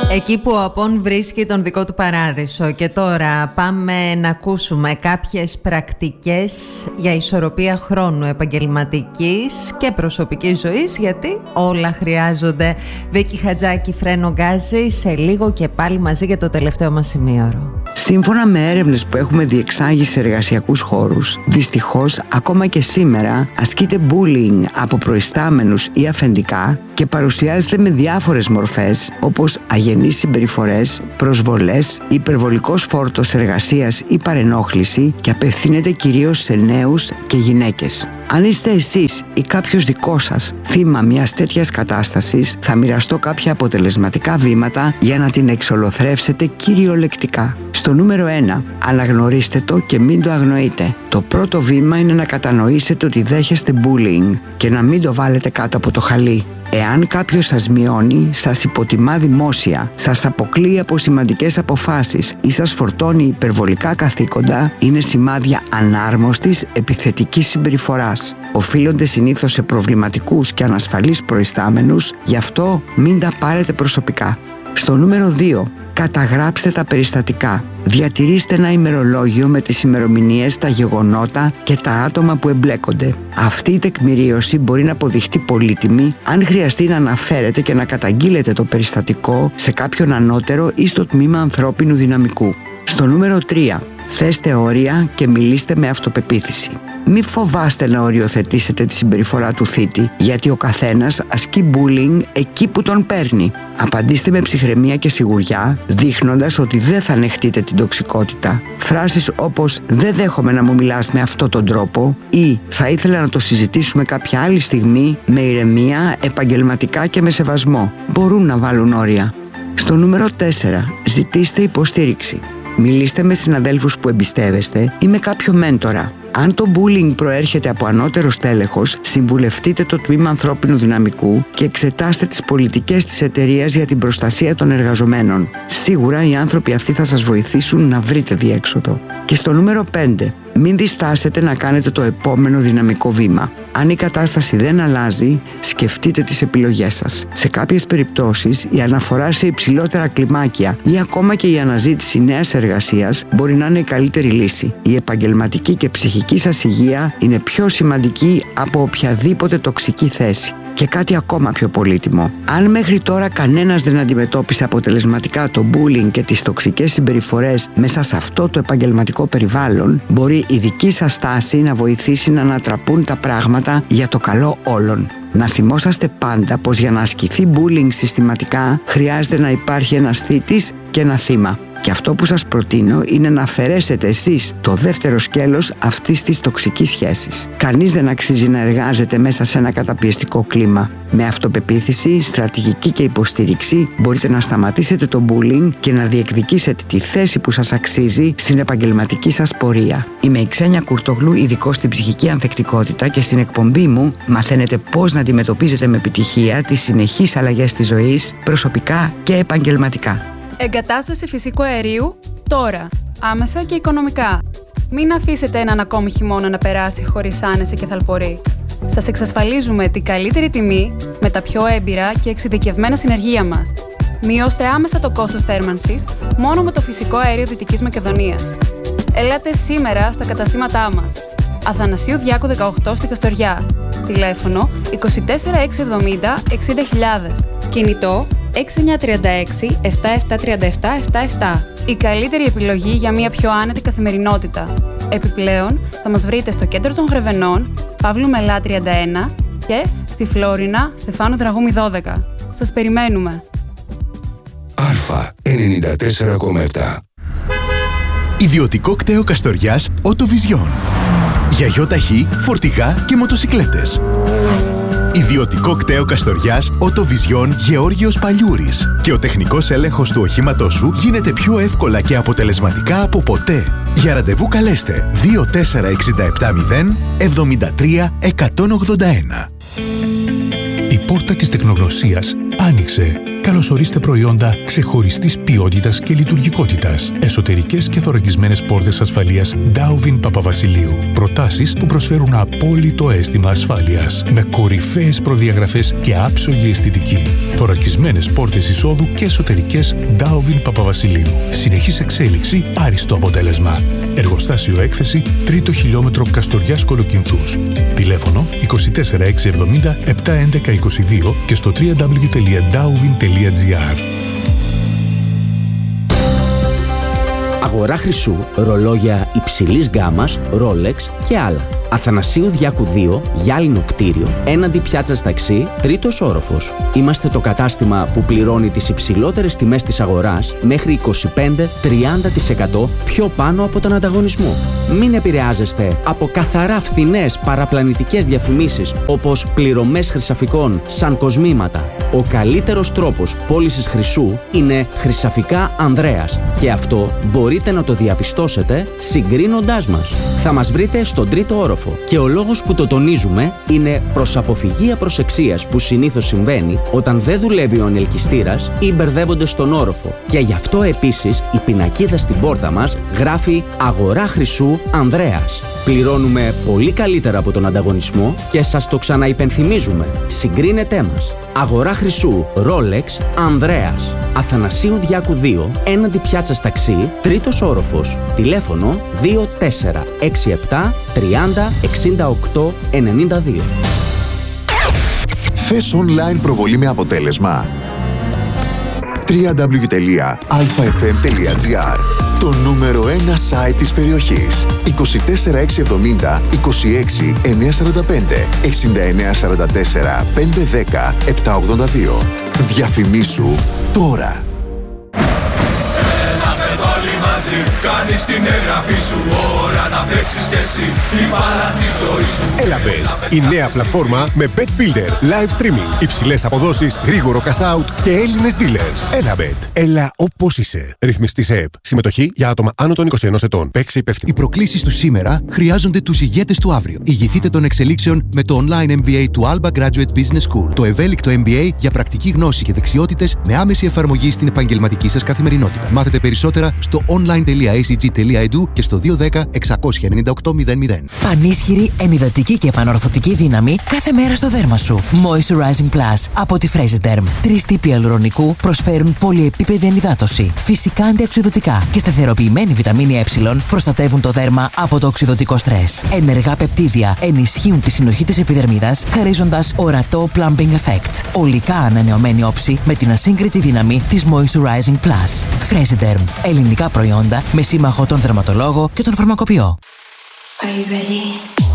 Εκεί που ο Απών βρίσκει τον δικό του παράδεισο. Και τώρα πάμε να ακούσουμε κάποιες πρακτικές για ισορροπία χρόνου επαγγελματικής και προσωπικής ζωής, γιατί όλα χρειάζονται. Βίκη Χατζάκη, Φρένο Γκάζη, σε λίγο και πάλι μαζί για το τελευταίο μας ημίωρο. Σύμφωνα με έρευνες που έχουμε διεξάγει σε εργασιακούς χώρους, δυστυχώς ακόμα και σήμερα ασκείται bullying από προϊστάμενους ή αφεντικά και παρουσιάζεται με διάφορες μορφές, όπως αγενείς συμπεριφορές, προσβολές, υπερβολικός φόρτος εργασίας ή παρενόχληση, και απευθύνεται κυρίως σε νέους και γυναίκες. Αν είστε εσείς ή κάποιος δικός σας θύμα μιας τέτοιας κατάστασης, θα μοιραστώ κάποια αποτελεσματικά βήματα για να την εξολοθρεύσετε κυριολεκτικά. Στο νούμερο 1, αναγνωρίστε το και μην το αγνοείτε. Το πρώτο βήμα είναι να κατανοήσετε ότι δέχεστε bullying και να μην το βάλετε κάτω από το χαλί. Εάν κάποιος σας μειώνει, σας υποτιμά δημόσια, σας αποκλείει από σημαντικές αποφάσεις ή σας φορτώνει υπερβολικά καθήκοντα, είναι σημάδια ανάρμοστης επιθετικής συμπεριφοράς. Οφείλονται συνήθως σε προβληματικούς και ανασφαλείς προϊστάμενους, γι' αυτό μην τα πάρετε προσωπικά. Στο νούμερο 2, καταγράψτε τα περιστατικά. Διατηρήστε ένα ημερολόγιο με τις ημερομηνίες, τα γεγονότα και τα άτομα που εμπλέκονται. Αυτή η τεκμηρίωση μπορεί να αποδειχτεί πολύτιμη αν χρειαστεί να αναφέρετε και να καταγγείλετε το περιστατικό σε κάποιον ανώτερο ή στο τμήμα ανθρώπινου δυναμικού. Στο νούμερο 3, θέστε όρια και μιλήστε με αυτοπεποίθηση. Μη φοβάστε να οριοθετήσετε τη συμπεριφορά του θήτη, γιατί ο καθένας ασκεί bullying εκεί που τον παίρνει. Απαντήστε με ψυχραιμία και σιγουριά, δείχνοντας ότι δεν θα ανεχτείτε την τοξικότητα. Φράσεις όπως «δεν δέχομαι να μου μιλάς με αυτόν τον τρόπο» ή «θα ήθελα να το συζητήσουμε κάποια άλλη στιγμή» με ηρεμία, επαγγελματικά και με σεβασμό μπορούν να βάλουν όρια. Στο νούμερο 4, ζητήστε υποστήριξη. Μιλήστε με συναδέλφους που εμπιστεύεστε ή με κάποιο μέντορα. Αν το bullying προέρχεται από ανώτερο στέλεχος, συμβουλευτείτε το τμήμα ανθρώπινου δυναμικού και εξετάστε τις πολιτικές της εταιρείας για την προστασία των εργαζομένων. Σίγουρα οι άνθρωποι αυτοί θα σας βοηθήσουν να βρείτε διέξοδο. Και στο νούμερο 5, μην διστάσετε να κάνετε το επόμενο δυναμικό βήμα. Αν η κατάσταση δεν αλλάζει, σκεφτείτε τις επιλογές σας. Σε κάποιες περιπτώσεις, η αναφορά σε υψηλότερα κλιμάκια ή ακόμα και η αναζήτηση νέας εργασίας μπορεί να είναι η καλύτερη λύση. Η επαγγελματική και ψυχική σας υγεία είναι πιο σημαντική από οποιαδήποτε τοξική θέση. Και κάτι ακόμα πιο πολύτιμο. Αν μέχρι τώρα κανένας δεν αντιμετώπισε αποτελεσματικά το bullying και τις τοξικές συμπεριφορές μέσα σε αυτό το επαγγελματικό περιβάλλον, μπορεί η δική σας στάση να βοηθήσει να ανατραπούν τα πράγματα για το καλό όλων. Να θυμόσαστε πάντα πως για να ασκηθεί bullying συστηματικά χρειάζεται να υπάρχει ένας θήτης και ένα θύμα. Και αυτό που σας προτείνω είναι να αφαιρέσετε εσείς το δεύτερο σκέλος αυτής της τοξικής σχέσης. Κανείς δεν αξίζει να εργάζεται μέσα σε ένα καταπιεστικό κλίμα. Με αυτοπεποίθηση, στρατηγική και υποστήριξη μπορείτε να σταματήσετε το bullying και να διεκδικήσετε τη θέση που σας αξίζει στην επαγγελματική σας πορεία. Είμαι η Ξένια Κουρτογλού, ειδικός στην ψυχική ανθεκτικότητα, και στην εκπομπή μου μαθαίνετε πώς να αντιμετωπίζετε με επιτυχία τις συνεχείς αλλαγές της ζωής, προσωπικά και επαγγελματικά. Εγκατάσταση φυσικού αερίου τώρα, άμεσα και οικονομικά. Μην αφήσετε έναν ακόμη χειμώνα να περάσει χωρίς άνεση και θαλπορή. Σας εξασφαλίζουμε την καλύτερη τιμή με τα πιο έμπειρα και εξειδικευμένα συνεργεία μας. Μειώστε άμεσα το κόστος θέρμανσης μόνο με το φυσικό αέριο Δυτικής Μακεδονίας. Ελάτε σήμερα στα καταστήματά μας. Αθανασίου Διάκου 18 στη Καστοριά. Τηλέφωνο 24 670 60.000. Κινητό 6936 7737 77. Η καλύτερη επιλογή για μια πιο άνετη καθημερινότητα. Επιπλέον, θα μας βρείτε στο κέντρο των Γρεβενών, Παύλου Μελά 31 και στη Φλόρινα, Στεφάνου Δραγούμη 12. Σας περιμένουμε. Αλφα 94,7. Ιδιωτικό κτέο Καστοριάς Οτοβιζιόν. Για γιοταχή, φορτηγά και μοτοσικλέτες. Ιδιωτικό κτέο Καστοριάς Οτοβιζιόν Γεώργιος Παλιούρης. Και ο τεχνικός έλεγχος του οχήματός σου γίνεται πιο εύκολα και αποτελεσματικά από ποτέ. Για ραντεβού καλέστε 24670 73 181. Η πόρτα της τεχνογνωσίας άνοιξε. Καλωσορίστε προϊόντα ξεχωριστής ποιότητας και λειτουργικότητας. Εσωτερικές και θωρακισμένες πόρτες ασφαλείας Dauvin Παπαβασιλείου. Προτάσεις που προσφέρουν απόλυτο αίσθημα ασφάλειας. Με κορυφαίες προδιαγραφές και άψογη αισθητική. Θωρακισμένες πόρτες εισόδου και εσωτερικές Dauvin Παπαβασιλείου. Συνεχής εξέλιξη, άριστο αποτέλεσμα. Εργοστάσιο έκθεση, 3ο χιλιόμετρο Καστοριάς Κολοκυνθούς. Τηλέφωνο 24670 71122 και στο www.dauvin.gr. Αγορά χρυσού, ρολόγια υψηλής γκάμας, Rolex και άλλα. Αθανασίου Διάκου 2, γυάλινο κτίριο, έναντι πιάτσας ταξί, 3ος όροφος. Είμαστε το κατάστημα που πληρώνει τις υψηλότερες τιμές της αγοράς μέχρι 25-30% πιο πάνω από τον ανταγωνισμό. Μην επηρεάζεστε από καθαρά φθηνές παραπλανητικές διαφημίσεις όπως πληρωμές χρυσαφικών σαν κοσμήματα. Ο καλύτερος τρόπος πώλησης χρυσού είναι Χρυσαφικά Ανδρέας και αυτό μπορείτε να το διαπιστώσετε συγκρίνοντάς μας. Θα μας βρείτε στον 3ο όροφο και ο λόγος που το τονίζουμε είναι προς αποφυγή απροσεξίας που συνήθως συμβαίνει όταν δεν δουλεύει ο ανελκυστήρας ή μπερδεύονται στον όροφο. Και γι' αυτό επίσης η πινακίδα στην πόρτα μας γράφει «Αγορά χρυσού Ανδρέας». Πληρώνουμε πολύ καλύτερα από τον ανταγωνισμό και σας το ξαναυπενθυμίζουμε. Συγκρίνετέ μας. Αγορά χρυσού Rolex Ανδρέας. Αθανασίου Διάκου 2, έναντι πιάτσας ταξί, 3ος όροφος. Τηλέφωνο 2467 30 68 92. Θες online προβολή με αποτέλεσμα? www.alfafm.gr. Το νούμερο 1 site της περιοχής. 24670 26 945 6944 510 782. Διαφημίσου τώρα. Κάνεις την εγγραφή σου, ώρα να παίξεις και εσύ η μπάλα της ζωής σου. Elabet, η νέα πλατφόρμα με Bet Builder, live streaming, υψηλές αποδόσεις, γρήγορο cash out και Έλληνες dealers. Elabet, έλα όπως είσαι. Ρυθμιστής ΕΕΠ. Συμμετοχή για άτομα άνω των 21 ετών. Παίξε υπεύθυνα. Οι προκλήσεις του σήμερα χρειάζονται τους ηγέτες του αύριο. Ηγηθείτε των εξελίξεων με το online MBA του Alba Graduate Business School. Το ευέλικτο MBA για πρακτική γνώση και δεξιότητες με άμεση εφαρμογή στην επαγγελματική σας καθημερινότητα. Μάθετε περισσότερα στο online.acg.edu και στο 210 698 00. Πανίσχυρη, ενυδατική και επανορθωτική δύναμη κάθε μέρα στο δέρμα σου. Moisturizing Plus από τη Fresiderm. 3 τύποι αλουρονικού προσφέρουν πολυεπίπεδη ενυδάτωση, φυσικά αντιοξυδωτικά και σταθεροποιημένη βιταμίνη Ε προστατεύουν το δέρμα από το οξυδωτικό στρες. Ενεργά πεπτίδια ενισχύουν τη συνοχή της επιδερμίδας, χαρίζοντας ορατό plumping effect. Ολικά ανανεωμένη όψη με την ασύγκριτη δύναμη της Moisturizing Plus. Fresiderm. Ελληνικά προϊόντα με σύμμαχο τον δερματολόγο και τον φαρμακοποιό. Are you ready?